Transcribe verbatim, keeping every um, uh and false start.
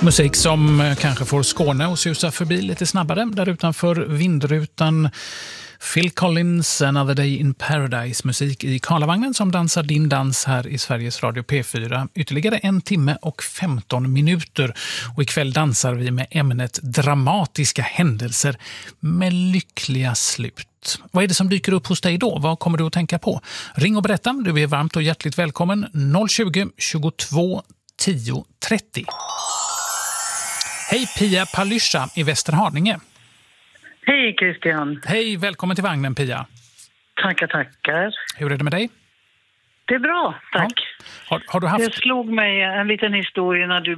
Musik som kanske får Skåne att susa förbi lite snabbare. Där utanför vindrutan Phil Collins, Another Day in Paradise, musik i Karlavagnen som dansar din dans här i Sveriges Radio P fyra. Ytterligare en timme och femton minuter. Och ikväll dansar vi med ämnet dramatiska händelser med lyckliga slut. Vad är det som dyker upp hos dig då? Vad kommer du att tänka på? Ring och berätta. Du är varmt och hjärtligt välkommen. noll tjugo, tjugotvå, tio, trettio. Hej Pia Palysha i Västerhaninge. Hej Christian. Hej, välkommen till vagnen Pia. Tackar, tackar. Hur är det med dig? Det är bra, tack. Ja. Har, har du haft... Det slog mig en liten historia när du